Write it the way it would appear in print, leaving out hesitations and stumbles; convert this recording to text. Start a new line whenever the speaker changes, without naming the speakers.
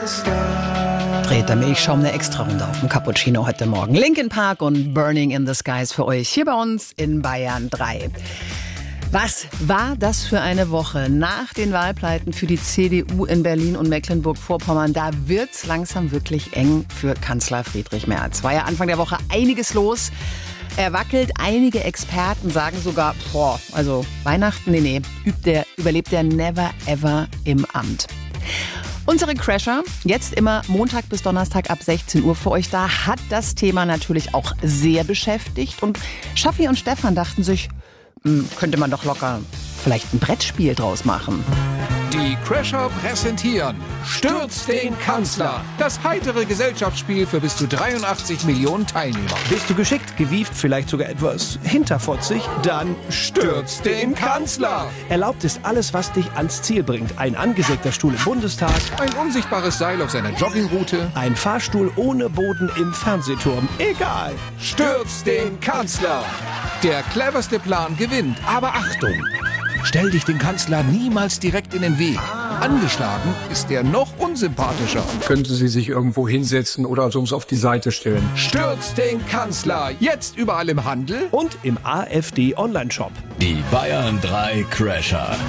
Dreht der Milchschaum eine Extra-Runde auf dem Cappuccino heute Morgen. Linkin Park und Burning in the Skies für euch hier bei uns in Bayern 3. Was war das für eine Woche nach den Wahlpleiten für die CDU in Berlin und Mecklenburg-Vorpommern? Da wird's langsam wirklich eng für Kanzler Friedrich Merz. War ja Anfang der Woche einiges los. Er wackelt. Einige Experten sagen sogar, also Weihnachten, überlebt er never ever im Amt. Unsere Crasher, jetzt immer Montag bis Donnerstag ab 16 Uhr für euch da, hat das Thema natürlich auch sehr beschäftigt. Und Schaffi und Stefan dachten sich, könnte man doch locker vielleicht ein Brettspiel draus machen.
Die Crasher präsentieren Stürz den Kanzler. Das heitere Gesellschaftsspiel für bis zu 83 Millionen Teilnehmer.
Bist du geschickt, gewieft, vielleicht sogar etwas hinterfotzig? Dann
Stürz den Kanzler.
Erlaubt ist alles, was dich ans Ziel bringt. Ein angesägter Stuhl im Bundestag,
Ein unsichtbares Seil auf seiner Joggingroute.
ein Fahrstuhl ohne Boden im Fernsehturm. Egal.
Stürz den Kanzler. Der cleverste Plan gewinnt. Aber Achtung! Stell dich den Kanzler niemals direkt in den Weg. Angeschlagen ist er noch unsympathischer.
Könnte sie sich irgendwo hinsetzen oder sonst auf die Seite stellen.
Stürz den Kanzler. Jetzt überall im Handel.
Und im AfD Online-Shop.
Die Bayern 3 Crasher.